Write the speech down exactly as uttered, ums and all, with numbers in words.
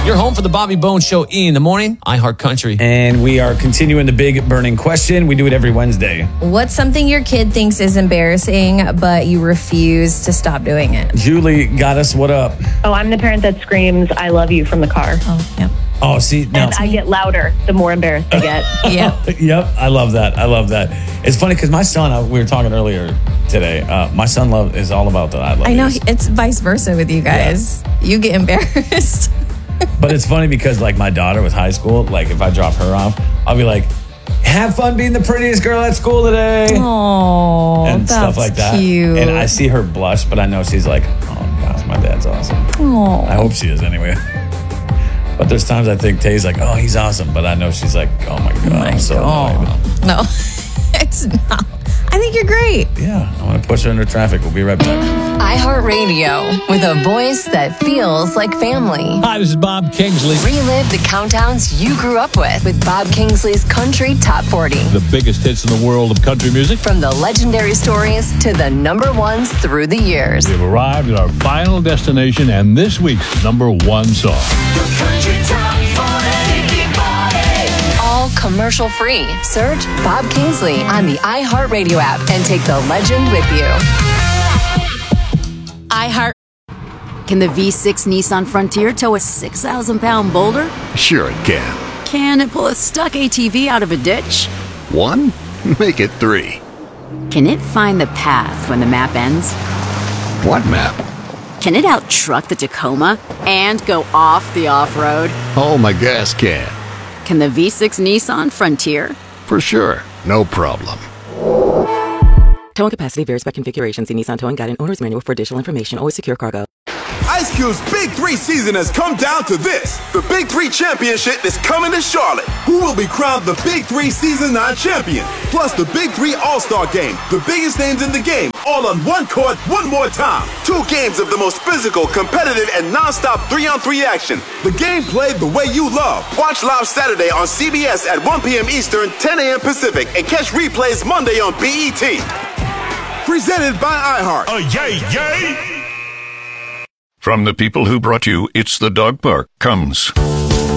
Your home for the Bobby Bones Show in the morning, iHeart Country. And we are continuing the big burning question. We do it every Wednesday. What's something your kid thinks is embarrassing, but you refuse to stop doing it? Julie got us. What up? Oh, I'm the parent that screams, I love you from the car. Oh, yeah. Oh, see, now. And I get louder the more embarrassed I get. Yeah. Yep, I love that. I love that. It's funny because my son, uh, we were talking earlier today, uh, my son love is all about the I love I know yous. it's vice versa with you guys. Yeah. You get embarrassed. But it's funny because like my daughter with high school, like if I drop her off, I'll be like, have fun being the prettiest girl at school today. Oh, and that's stuff like that. Cute. And I see her blush, but I know she's like, oh gosh, my dad's awesome. Oh. I hope she is anyway. But there's times I think Tay's like, oh, he's awesome. But I know she's like, oh my God, Oh my I'm so God. annoyed. No, it's not. I think you're great. Yeah, I'm going to push her into traffic. We'll be right back. iHeartRadio, with a voice that feels like family. Hi, this is Bob Kingsley. Relive the countdowns you grew up with with Bob Kingsley's Country Top forty. The biggest hits in the world of country music. From the legendary stories to the number ones through the years. We've arrived at our final destination and this week's number one song. The Country Top forty. All commercial free. Search Bob Kingsley on the iHeartRadio app and take the legend with you. iHeart. Can the V six Nissan Frontier tow a six thousand pound boulder? Sure it can. Can it pull a stuck A T V out of a ditch? One? Make it three. Can it find the path when the map ends? What map? Can it out-truck the Tacoma and go off the off-road? Oh, my gas can. Can the V six Nissan Frontier? For sure. No problem. Towing capacity varies by configuration. See Nissan Towing Guide and Owner's Manual for additional information. Always secure cargo. Ice Cube's Big Three season has come down to this. The Big Three Championship is coming to Charlotte. Who will be crowned the Big Three Season nine champion? Plus the Big Three All-Star Game. The biggest names in the game. All on one court, one more time. Two games of the most physical, competitive, and non-stop three-on-three action. The game played the way you love. Watch live Saturday on C B S at one p.m. Eastern, ten a.m. Pacific. And catch replays Monday on B E T. Presented by iHeart. Oh, yay, yay! From the people who brought you It's the Dog Park comes